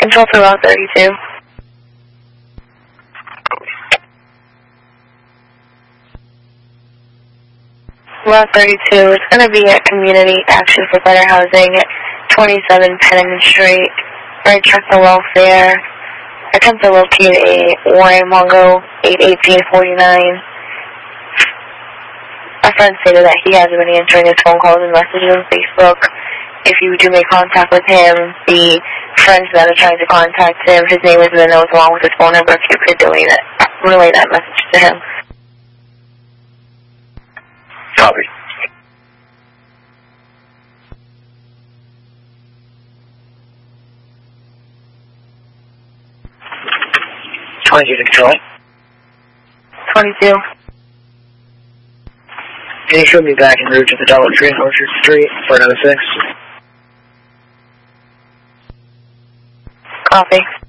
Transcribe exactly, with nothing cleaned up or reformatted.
Control for Route thirty-two. Route thirty-two is going to be at Community Action for Better Housing at twenty-seven Pennington Street. Right check the welfare. Attempt to locate a Y Mongo eight eighteen forty-nine. My friend stated that he hasn't been answering his phone calls and messages on Facebook. If you do make contact with him, the friends that are trying to contact him, his name is in the notes along with his phone number. If you could relay that, relay that message to him. Copy. twenty-two to control. twenty-two. Can you show me back en route to the Dollar Tree on Orchard Street for another six? Copy.